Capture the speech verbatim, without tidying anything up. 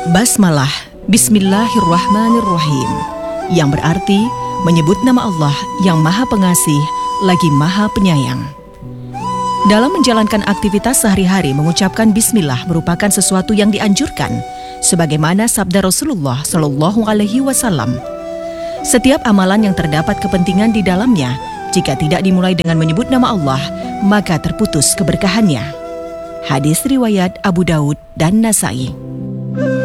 Basmalah, Bismillahirrahmanirrahim, yang berarti menyebut nama Allah yang Maha Pengasih lagi Maha Penyayang. Dalam menjalankan aktivitas sehari-hari, mengucapkan Bismillah merupakan sesuatu yang dianjurkan, sebagaimana sabda Rasulullah Shallallahu Alaihi Wasallam. Setiap amalan yang terdapat kepentingan di dalamnya, jika tidak dimulai dengan menyebut nama Allah, maka terputus keberkahannya. Hadis riwayat Abu Daud dan Nasai.